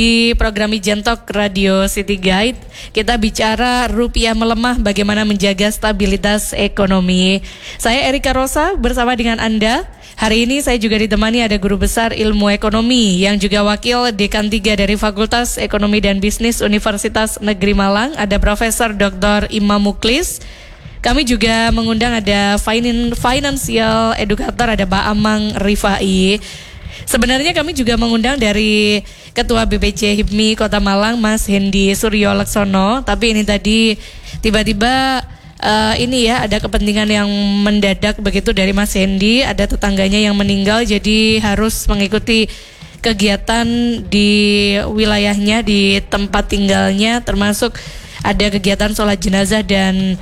Di program Ijen Talk Radio City Guide, kita bicara rupiah melemah, bagaimana menjaga stabilitas ekonomi. Saya Erika Rosa bersama dengan Anda. Hari ini saya juga ditemani ada Guru Besar Ilmu Ekonomi yang juga Wakil Dekan 3 dari Fakultas Ekonomi dan Bisnis Universitas Negeri Malang, ada Profesor Dr. Imam Muklis. Kami juga mengundang ada financial educator, ada Pak Amang Rifai. Sebenarnya kami juga mengundang dari Ketua BPJ HIPMI Kota Malang, Mas Hendy Suryo Laksono. Tapi ini tadi tiba-tiba ada kepentingan yang mendadak begitu dari Mas Hendy. Ada tetangganya yang meninggal, jadi harus mengikuti kegiatan di wilayahnya, di tempat tinggalnya, termasuk ada kegiatan sholat jenazah dan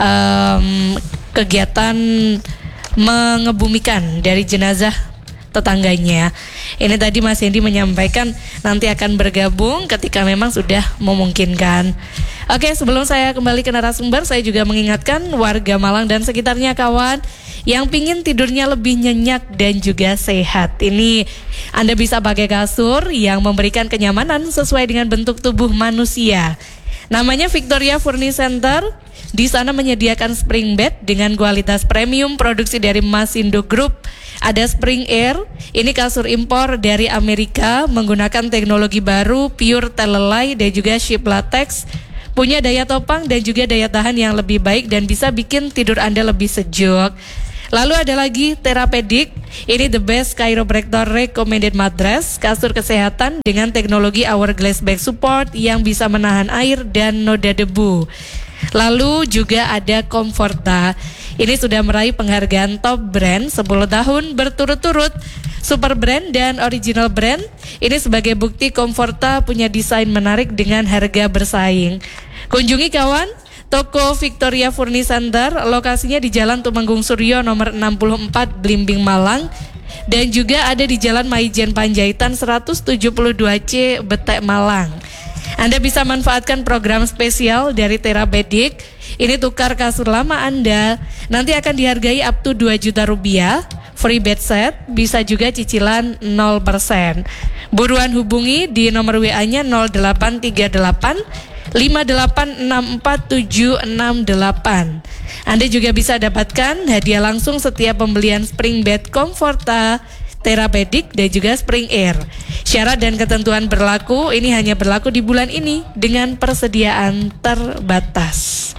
kegiatan mengebumikan dari jenazah tetangganya. Ini tadi Mas Hendy menyampaikan nanti akan bergabung ketika memang sudah memungkinkan. Oke, sebelum saya kembali ke narasumber, saya juga mengingatkan warga Malang dan sekitarnya kawan yang pingin tidurnya lebih nyenyak dan juga sehat. Ini Anda bisa pakai kasur yang memberikan kenyamanan sesuai dengan bentuk tubuh manusia. Namanya Victoria Furniture Center. Di sana menyediakan spring bed dengan kualitas premium produksi dari Masindo Group. Ada Spring Air, ini kasur impor dari Amerika menggunakan teknologi baru, pure telelai dan juga ship latex. Punya daya topang dan juga daya tahan yang lebih baik dan bisa bikin tidur Anda lebih sejuk. Lalu ada lagi Therapedic, ini the best chiropractor recommended mattress, kasur kesehatan dengan teknologi hourglass back support yang bisa menahan air dan noda debu. Lalu juga ada Comforta. Ini sudah meraih penghargaan top brand 10 tahun berturut-turut. Super brand dan original brand. Ini sebagai bukti Comforta punya desain menarik dengan harga bersaing. Kunjungi kawan toko Victoria Furniture Center, lokasinya di Jalan Tumenggung Suryo nomor 64 Blimbing Malang. Dan juga ada di Jalan Maijen Panjaitan 172C Betek Malang. Anda bisa manfaatkan program spesial dari Therapedic. Ini tukar kasur lama Anda, nanti akan dihargai up to 2 juta rupiah. Free bed set, bisa juga cicilan 0%. Buruan hubungi di nomor WA-nya 0838 5864768. Anda juga bisa dapatkan hadiah langsung setiap pembelian spring bed Comforta, Therapedic dan juga Spring Air. Syarat dan ketentuan berlaku, ini hanya berlaku di bulan ini dengan persediaan terbatas.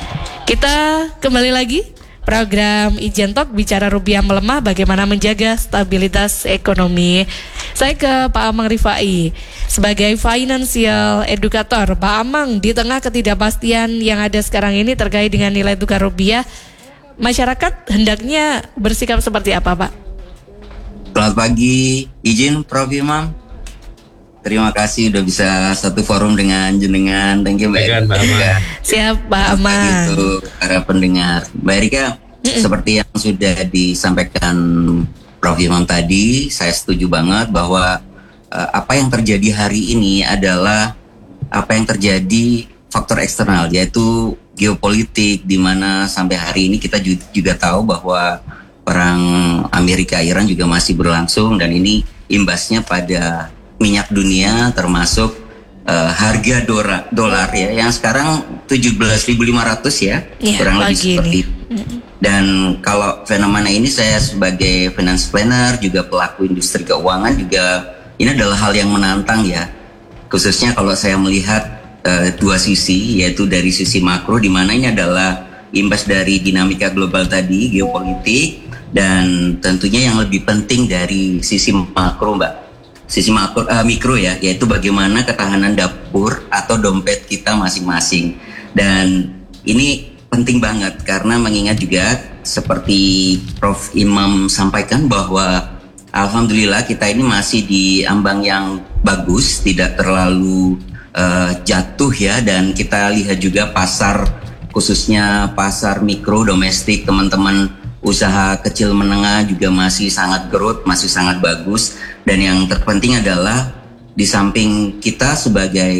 Kita kembali lagi program Ijen Talk, bicara rupiah melemah, bagaimana menjaga stabilitas ekonomi. Saya ke Pak Amang Rifai sebagai financial educator. Pak Amang, di tengah ketidakpastian yang ada sekarang ini terkait dengan nilai tukar rupiah, masyarakat hendaknya bersikap seperti apa, Pak? Selamat pagi, izin Prof. Imam. Terima kasih udah bisa satu forum dengan jenengan. Thank you Mbak Erika. Siap Pak Amang. Untuk para pendengar. Mbak Erika, seperti yang sudah disampaikan Prof. Imam tadi, saya setuju banget bahwa apa yang terjadi hari ini adalah apa yang terjadi faktor eksternal, yaitu geopolitik, di mana sampai hari ini kita juga tahu bahwa perang Amerika-Iran juga masih berlangsung dan ini imbasnya pada minyak dunia, termasuk harga dolar ya yang sekarang 17.500 ya, kurang lebih seperti itu. Dan kalau fenomena ini, saya sebagai finance planner juga pelaku industri keuangan juga, ini adalah hal yang menantang ya, khususnya kalau saya melihat dua sisi, yaitu dari sisi makro di mana ini adalah imbas dari dinamika global tadi, geopolitik, dan tentunya yang lebih penting dari sisi makro Mbak, sisi mikro ya, yaitu bagaimana ketahanan dapur atau dompet kita masing-masing. Dan ini penting banget karena mengingat juga seperti Prof. Imam sampaikan bahwa alhamdulillah kita ini masih di ambang yang bagus, tidak terlalu jatuh ya, dan kita lihat juga pasar, khususnya pasar mikro domestik, teman-teman usaha kecil menengah juga masih sangat growth, masih sangat bagus. Dan yang terpenting adalah di samping kita sebagai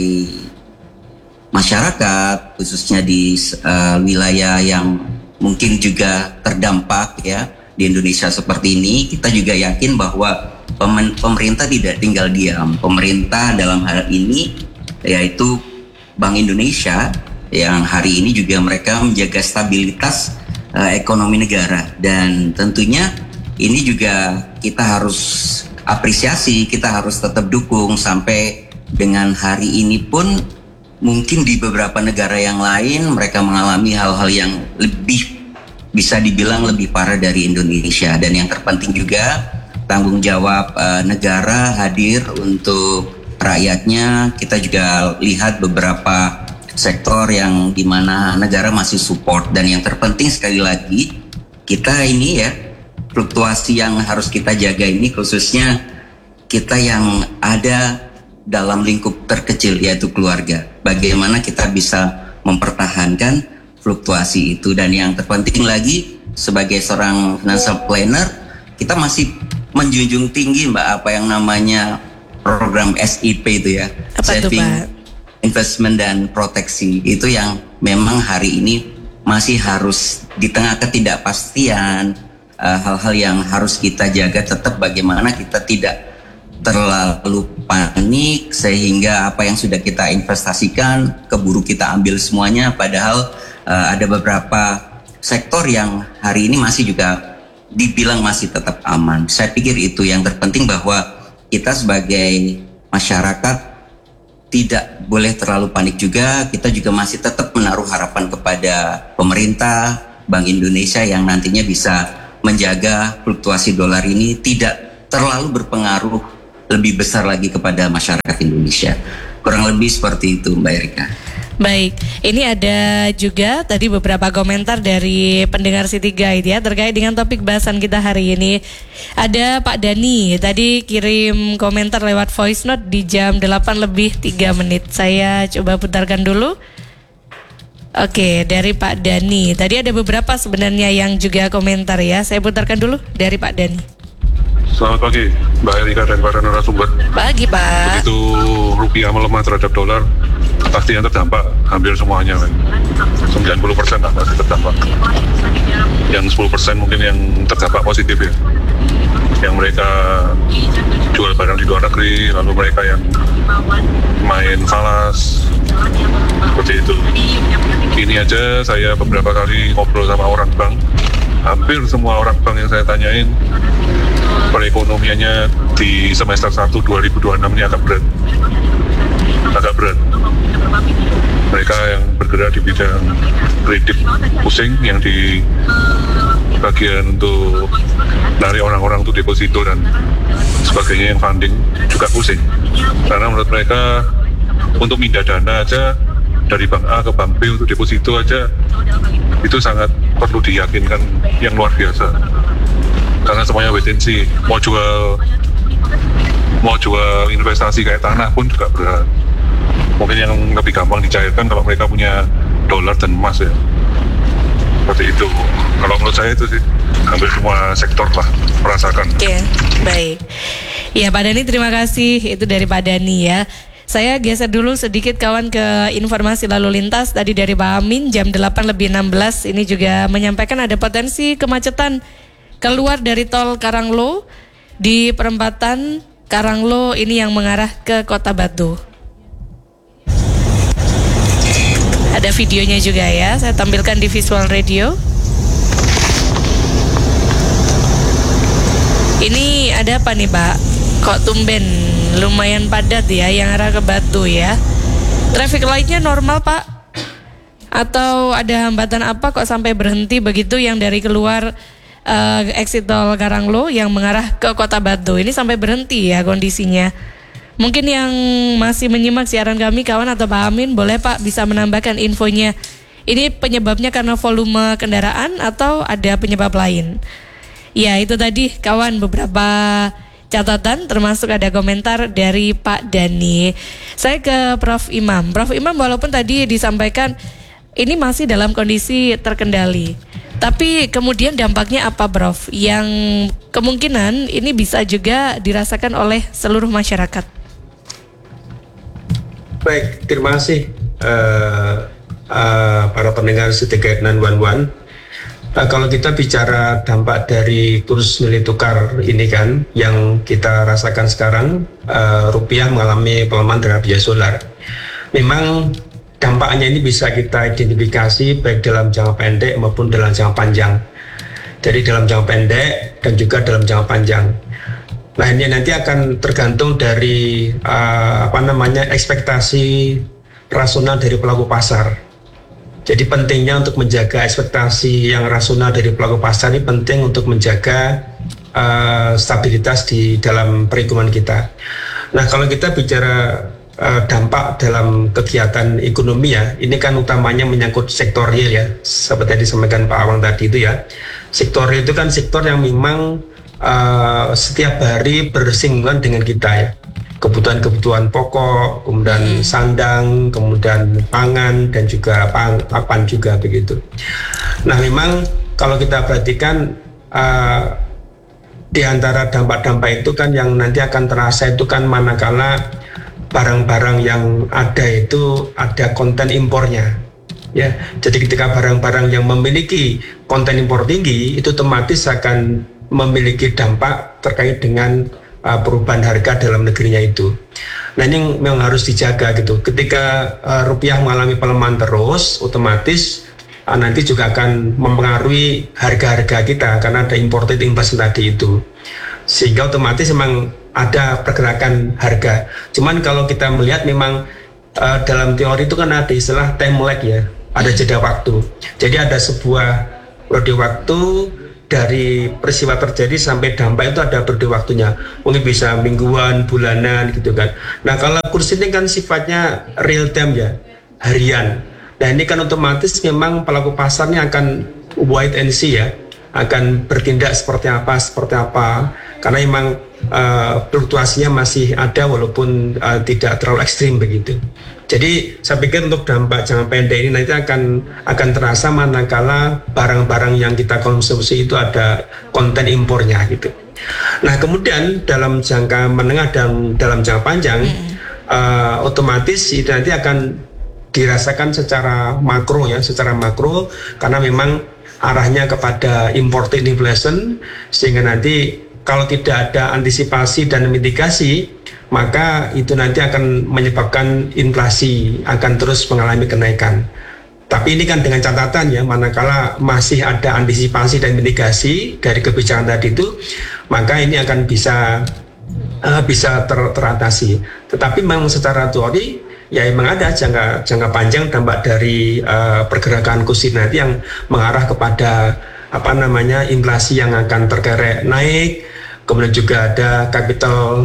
masyarakat, khususnya di wilayah yang mungkin juga terdampak ya di Indonesia seperti ini, kita juga yakin bahwa pemerintah tidak tinggal diam. Pemerintah dalam hal ini yaitu Bank Indonesia yang hari ini juga mereka menjaga stabilitas ekonomi negara, dan tentunya ini juga kita harus apresiasi, kita harus tetap dukung. Sampai dengan hari ini pun mungkin di beberapa negara yang lain mereka mengalami hal-hal yang lebih, bisa dibilang lebih parah dari Indonesia. Dan yang terpenting juga tanggung jawab negara hadir untuk rakyatnya. Kita juga lihat beberapa sektor yang dimana negara masih support. Dan yang terpenting sekali lagi, kita ini ya, fluktuasi yang harus kita jaga ini khususnya kita yang ada dalam lingkup terkecil yaitu keluarga. Bagaimana kita bisa mempertahankan fluktuasi itu. Dan yang terpenting lagi, sebagai seorang financial planner, kita masih menjunjung tinggi Mbak apa yang namanya program SIP itu ya. Apa Saving, itu, Pak? Investment dan proteksi. Itu yang memang hari ini masih harus di tengah ketidakpastian, hal-hal yang harus kita jaga tetap bagaimana kita tidak terlalu panik sehingga apa yang sudah kita investasikan keburu kita ambil semuanya, padahal ada beberapa sektor yang hari ini masih juga dibilang masih tetap aman. Saya pikir itu yang terpenting, bahwa kita sebagai masyarakat tidak boleh terlalu panik juga. Kita juga masih tetap menaruh harapan kepada pemerintah, Bank Indonesia yang nantinya bisa menjaga fluktuasi dolar ini tidak terlalu berpengaruh lebih besar lagi kepada masyarakat Indonesia. Kurang lebih seperti itu Mbak Erika. Baik, ini ada juga tadi beberapa komentar dari pendengar City Guide ya terkait dengan topik bahasan kita hari ini. Ada Pak Dani tadi kirim komentar lewat voice note di jam 8:03. Saya coba putarkan dulu. Oke, dari Pak Dani. Tadi ada beberapa sebenarnya yang juga komentar ya. Saya putarkan dulu dari Pak Dani. Selamat pagi Mbak Erika dan para narasumber. Pagi Pak. Begitu rupiah melemah terhadap dolar, pasti yang terdampak hampir semuanya, 90% lah pasti terdampak. Yang 10% mungkin yang terdampak positif ya, yang mereka jual barang di luar negeri, lalu mereka yang main falas, seperti itu. Ini aja saya beberapa kali ngobrol sama orang bank, hampir semua orang bank yang saya tanyain perekonomiannya di semester 1 2026 ini agak berat. Mereka yang bergerak di bidang kredit pusing, yang di bagian untuk narik orang-orang untuk deposito dan sebagainya, yang funding juga pusing. Karena menurut mereka untuk pindah dana aja dari bank A ke bank B untuk deposito aja itu sangat perlu diyakinkan yang luar biasa. Karena semuanya wait and see. Mau jual investasi kayak tanah pun juga berat. Mungkin yang lebih gampang dicairkan kalau mereka punya dolar dan emas ya. Seperti itu. Kalau menurut saya itu sih hampir semua sektor lah merasakan. Oke, baik. Ya Pak Dani, terima kasih. Itu dari Pak Dani ya. Saya geser dulu sedikit kawan ke informasi lalu lintas. Tadi dari Pak Amin jam 8:16 ini juga menyampaikan ada potensi kemacetan keluar dari tol Karanglo di perempatan Karanglo ini yang mengarah ke Kota Batu. Ada videonya juga ya, saya tampilkan di Visual Radio. Ini ada apa nih Pak? Kok tumben lumayan padat ya yang arah ke Batu ya. Traffic light-nya normal Pak? Atau ada hambatan apa kok sampai berhenti begitu yang dari keluar exit tol Karanglo yang mengarah ke Kota Batu ini sampai berhenti ya kondisinya. Mungkin yang masih menyimak siaran kami kawan atau Pak Amin, boleh Pak bisa menambahkan infonya. Ini penyebabnya karena volume kendaraan atau ada penyebab lain? Ya itu tadi kawan beberapa catatan, termasuk ada komentar dari Pak Dani. Saya ke Prof Imam. Prof Imam, walaupun tadi disampaikan ini masih dalam kondisi terkendali, tapi kemudian dampaknya apa Prof? Yang kemungkinan ini bisa juga dirasakan oleh seluruh masyarakat. Baik, terima kasih para pendengar City Guide 911. Kalau kita bicara dampak dari kurs nilai tukar ini kan, yang kita rasakan sekarang, rupiah mengalami pelemahan terhadap US dollar. Memang dampaknya ini bisa kita identifikasi baik dalam jangka pendek maupun dalam jangka panjang. Jadi dalam jangka pendek dan juga dalam jangka panjang. Nah, ini nanti akan tergantung dari ekspektasi rasional dari pelaku pasar. Jadi pentingnya untuk menjaga ekspektasi yang rasional dari pelaku pasar ini penting untuk menjaga stabilitas di dalam perekonomian kita. Nah, kalau kita bicara dampak dalam kegiatan ekonomi ya, ini kan utamanya menyangkut sektor real ya, seperti yang disampaikan Pak Awang tadi itu ya. Sektor real itu kan sektor yang memang setiap hari bersinggungan dengan kita ya. Kebutuhan-kebutuhan pokok, kemudian sandang, kemudian pangan, dan juga papan juga begitu. Nah, memang kalau kita perhatikan di antara dampak-dampak itu kan yang nanti akan terasa itu kan manakala barang-barang yang ada itu ada konten impornya. Ya, jadi ketika barang-barang yang memiliki konten impor tinggi itu otomatis akan memiliki dampak terkait dengan perubahan harga dalam negerinya itu. Nah, ini memang harus dijaga gitu. Ketika rupiah mengalami pelemahan terus, otomatis nanti juga akan mempengaruhi harga-harga kita karena ada imported inflation tadi itu. Sehingga otomatis memang ada pergerakan harga. Cuman kalau kita melihat memang dalam teori itu kan ada istilah time lag ya, ada jeda waktu. Jadi ada sebuah periode waktu dari peristiwa terjadi sampai dampak itu ada periode waktunya, mungkin bisa mingguan, bulanan gitu kan. Nah, kalau kurs ini kan sifatnya real time ya, harian. Nah, ini kan otomatis memang pelaku pasarnya akan wait and see ya, akan bertindak seperti apa, karena memang fluktuasinya masih ada walaupun tidak terlalu ekstrim begitu. Jadi saya pikir untuk dampak jangka pendek ini nanti akan terasa manakala barang-barang yang kita konsumsi itu ada konten impornya gitu. Nah, kemudian dalam jangka menengah dan dalam jangka panjang otomatis itu nanti akan dirasakan secara makro ya, karena memang arahnya kepada imported inflation, sehingga nanti kalau tidak ada antisipasi dan mitigasi, maka itu nanti akan menyebabkan inflasi akan terus mengalami kenaikan. Tapi ini kan dengan catatan ya, manakala masih ada antisipasi dan mitigasi dari kebijakan tadi itu, maka ini akan bisa teratasi. Tetapi memang secara teori ya memang ada jangka panjang dampak dari pergerakan kurs nanti yang mengarah kepada inflasi yang akan terkerek naik. Kemudian juga ada capital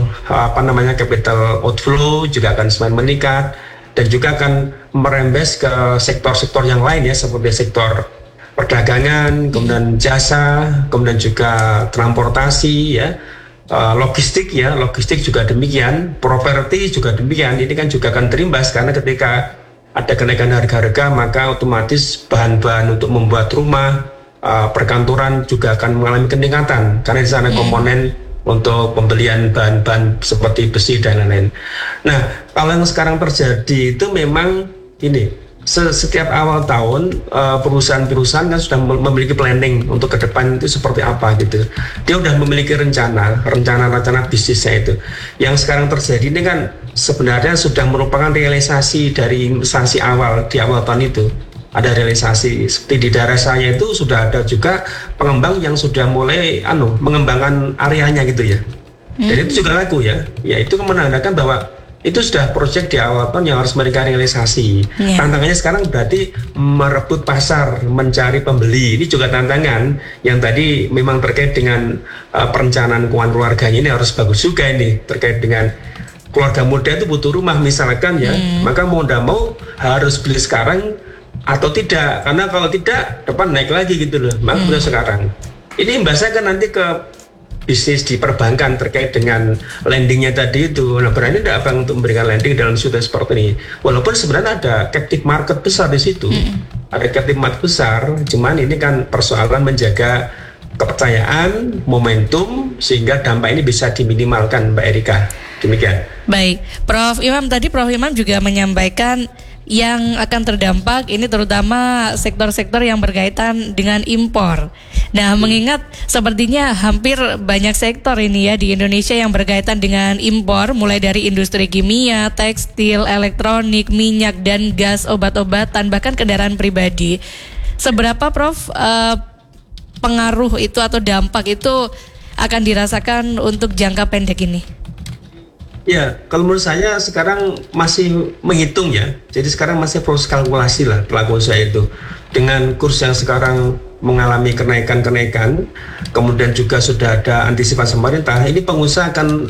outflow juga akan semakin meningkat, dan juga akan merembes ke sektor-sektor yang lain ya, seperti sektor perdagangan, kemudian jasa, kemudian juga transportasi ya, logistik juga demikian, properti juga demikian. Ini kan juga akan terimbas karena ketika ada kenaikan harga-harga maka otomatis bahan-bahan untuk membuat rumah, perkantoran juga akan mengalami peningkatan karena di sana komponen untuk pembelian bahan-bahan seperti besi dan lain-lain. Nah, kalau yang sekarang terjadi itu memang ini setiap awal tahun perusahaan-perusahaan kan sudah memiliki planning untuk ke depan itu seperti apa gitu. Dia sudah memiliki rencana bisnisnya itu. Yang sekarang terjadi ini kan sebenarnya sudah merupakan realisasi dari investasi awal di awal tahun itu. Ada realisasi seperti di daerah saya itu sudah ada juga pengembang yang sudah mulai mengembangkan areanya gitu ya. Dan itu juga laku ya. Ya itu menandakan bahwa itu sudah proyek di awal tahun yang harus mereka realisasi. Tantangannya sekarang berarti merebut pasar, mencari pembeli. Ini juga tantangan yang tadi memang terkait dengan perencanaan keuangan keluarganya ini harus bagus juga ini terkait dengan keluarga muda itu butuh rumah misalkan ya, maka mau tidak mau harus beli sekarang atau tidak, karena kalau tidak depan naik lagi gitu loh, maka udah sekarang. Ini imbasnya kan nanti ke bisnis di perbankan terkait dengan lendingnya tadi itu. Nah, berani tidak Bang untuk memberikan lending dalam situasi seperti ini? Walaupun sebenarnya ada captive market besar di situ, ada captive market besar, cuman ini kan persoalan menjaga kepercayaan, momentum, sehingga dampak ini bisa diminimalkan, Mbak Erika. Demikian. Baik, Prof. Imam tadi Prof. Imam juga menyampaikan yang akan terdampak ini terutama sektor-sektor yang berkaitan dengan impor. Nah, mengingat sepertinya hampir banyak sektor ini ya di Indonesia yang berkaitan dengan impor, mulai dari industri kimia, tekstil, elektronik, minyak dan gas, obat-obatan, bahkan kendaraan pribadi. Seberapa Prof pengaruh itu atau dampak itu akan dirasakan untuk jangka pendek ini? Ya, kalau menurut saya sekarang masih menghitung ya. Jadi sekarang masih proses kalkulasi lah pelaku usaha itu. Dengan kurs yang sekarang mengalami kenaikan-kenaikan, kemudian juga sudah ada antisipasi pemerintah, ini pengusaha akan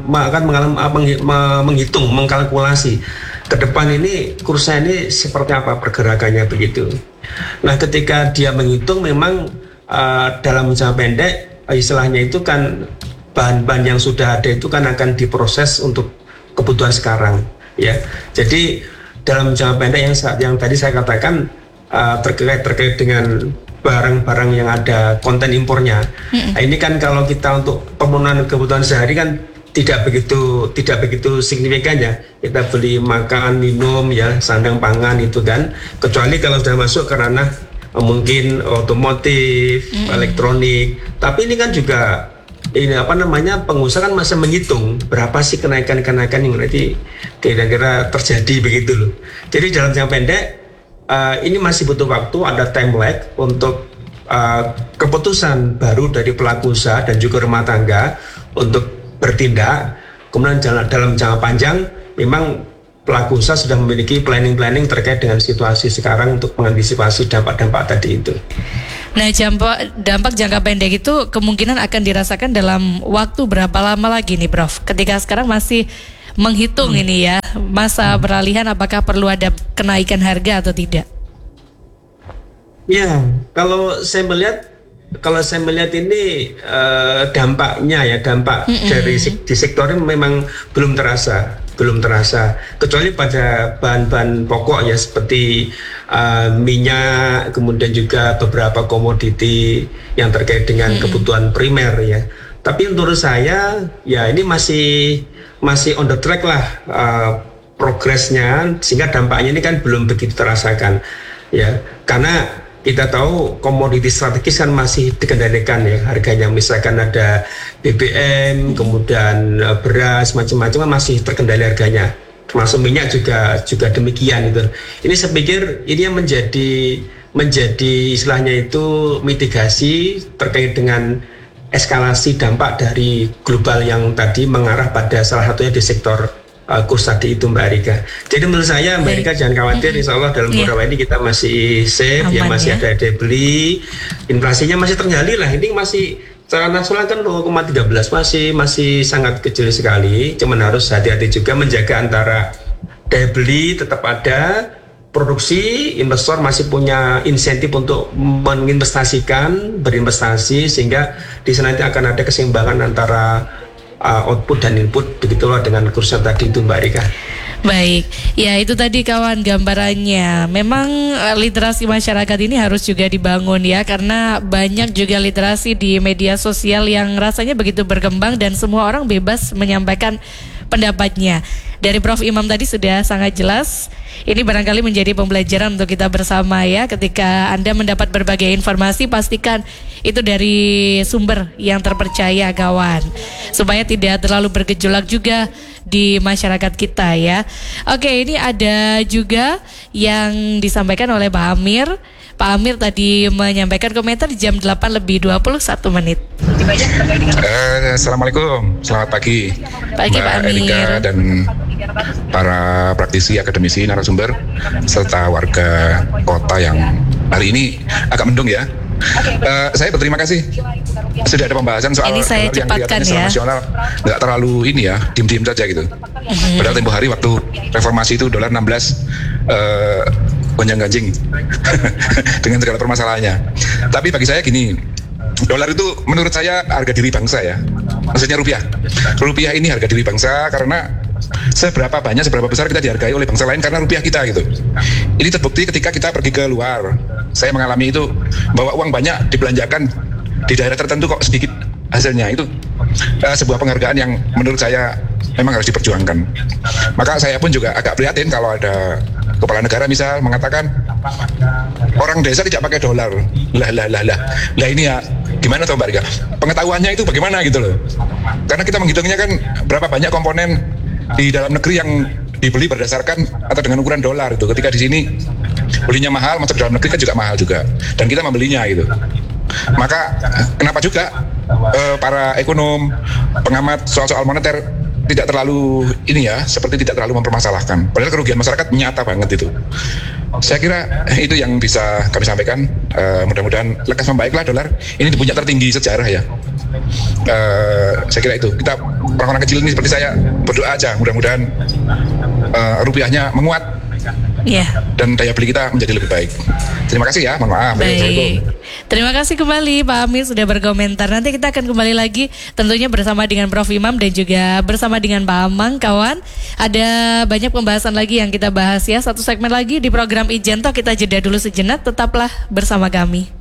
menghitung, mengkalkulasi ke depan ini kursnya ini seperti apa pergerakannya begitu. Nah, ketika dia menghitung memang dalam jangka pendek istilahnya itu kan bahan-bahan yang sudah ada itu kan akan diproses untuk kebutuhan sekarang ya. Jadi dalam jangka pendek yang tadi saya katakan terkait dengan barang-barang yang ada konten impornya. Nah, ini kan kalau kita untuk pemenuhan kebutuhan sehari kan tidak begitu signifikan ya. Kita beli makan, minum ya, sandang pangan itu kan. Kecuali kalau sudah masuk ke ranah mungkin otomotif, elektronik. Tapi ini kan juga pengusaha kan masih menghitung berapa sih kenaikan yang nanti kira-kira terjadi begitu loh. Jadi dalam jangka pendek ini masih butuh waktu, ada time lag untuk keputusan baru dari pelaku usaha dan juga rumah tangga untuk bertindak. Kemudian dalam jangka panjang memang pelaku usaha sudah memiliki planning terkait dengan situasi sekarang untuk mengantisipasi dampak-dampak tadi itu. Nah, dampak jangka pendek itu kemungkinan akan dirasakan dalam waktu berapa lama lagi nih Prof? Ketika sekarang masih menghitung ini ya, masa peralihan apakah perlu ada kenaikan harga atau tidak? Ya, kalau saya melihat ini dampaknya ya, dari di sektor ini memang belum terasa, kecuali pada bahan-bahan pokok ya seperti minyak, kemudian juga beberapa komoditi yang terkait dengan kebutuhan primer ya. Tapi menurut saya ya ini masih on the track lah progresnya, sehingga dampaknya ini kan belum begitu terasakan ya, karena kita tahu komoditi strategis kan masih dikendalikan ya harganya, misalkan ada BBM, kemudian beras, macam-macam masih terkendali harganya, termasuk minyak juga demikian itu. Ini saya pikir ini yang menjadi istilahnya itu mitigasi terkait dengan eskalasi dampak dari global yang tadi mengarah pada salah satunya di sektor kurs tadi itu Mbak Rika. Jadi menurut saya Mbak Rika jangan khawatir, insya Allah dalam beberapa ini kita masih safe, ya masih ada daya beli, inflasinya masih terkendali lah. Ini masih secara nasional kan 0,13 masih sangat kecil sekali. Cuman harus hati-hati juga menjaga antara daya beli tetap ada, produksi, investor masih punya insentif untuk berinvestasi sehingga di sana nanti akan ada keseimbangan antara output dan input, begitulah dengan kurs yang tadi itu Mbak Rika. Baik, ya itu tadi kawan gambarannya. Memang literasi masyarakat ini harus juga dibangun ya, karena banyak juga literasi di media sosial yang rasanya begitu berkembang dan semua orang bebas menyampaikan pendapatnya. Dari Prof. Imam tadi sudah sangat jelas. Ini barangkali menjadi pembelajaran untuk kita bersama ya. Ketika Anda mendapat berbagai informasi, pastikan itu dari sumber yang terpercaya kawan, supaya tidak terlalu bergejolak juga di masyarakat kita ya. Oke, ini ada juga yang disampaikan oleh Pak Amir. Pak Amir tadi menyampaikan komentar di jam 8:21. Assalamualaikum, selamat pagi Pak Amir, Erika dan para praktisi, akademisi, narasumber, serta warga kota yang hari ini agak mendung ya. Saya berterima kasih sudah ada pembahasan soal ini saya yang cepatkan kelihatannya ya, nasional nggak terlalu ini ya, diem-diem saja gitu. Padahal tempo hari waktu reformasi itu dolar 16 gonjang-ganjing dengan segala permasalahannya. Tapi bagi saya gini, dolar itu menurut saya harga diri bangsa ya, maksudnya rupiah ini harga diri bangsa, karena seberapa besar kita dihargai oleh bangsa lain karena rupiah kita gitu. Ini terbukti ketika kita pergi ke luar. Saya mengalami itu, bawa uang banyak dibelanjakan di daerah tertentu kok sedikit hasilnya. Itu sebuah penghargaan yang menurut saya memang harus diperjuangkan. Maka saya pun juga agak prihatin kalau ada kepala negara misal mengatakan orang desa tidak pakai dolar. Lah ini ya gimana tuh Mbak Rika? Pengetahuannya itu bagaimana gitu loh? Karena kita menghitungnya kan berapa banyak komponen di dalam negeri yang dibeli berdasarkan atau dengan ukuran dolar itu. Ketika di sini belinya mahal, masuk dalam negeri kan juga mahal juga. Dan kita membelinya gitu. Maka kenapa juga para ekonom, pengamat soal-soal moneter tidak terlalu seperti tidak terlalu mempermasalahkan. Padahal kerugian masyarakat nyata banget itu. Saya kira itu yang bisa kami sampaikan. Mudah-mudahan lekas membaiklah dolar. Ini di puncak tertinggi sejarah ya. Saya kira itu. Kita orang-orang kecil ini seperti saya berdoa aja. Mudah-mudahan rupiahnya menguat. Dan daya beli kita menjadi lebih baik. Terima kasih ya, mohon maaf. Baik. Terima kasih kembali Pak Amin sudah berkomentar. Nanti kita akan kembali lagi tentunya bersama dengan Prof Imam dan juga bersama dengan Pak Amang, kawan. Ada banyak pembahasan lagi yang kita bahas ya. Satu segmen lagi di program Ijento, kita jeda dulu sejenak, tetaplah bersama kami.